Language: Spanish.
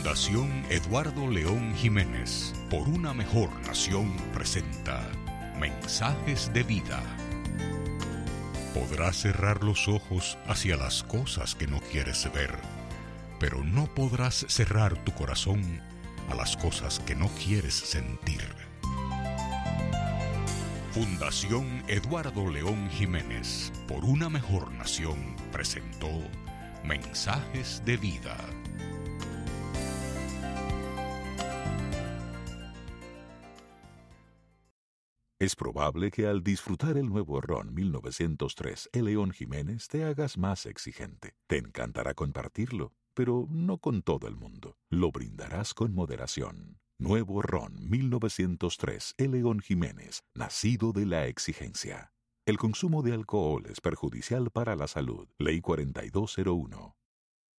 Fundación Eduardo León Jiménez, por una mejor nación, presenta Mensajes de Vida. Podrás cerrar los ojos hacia las cosas que no quieres ver, pero no podrás cerrar tu corazón a las cosas que no quieres sentir. Fundación Eduardo León Jiménez, por una mejor nación, presentó Mensajes de Vida. Es probable que al disfrutar el nuevo ron 1903 El León Jiménez te hagas más exigente. Te encantará compartirlo, pero no con todo el mundo. Lo brindarás con moderación. Nuevo ron 1903 El León Jiménez, nacido de la exigencia. El consumo de alcohol es perjudicial para la salud. Ley 4201.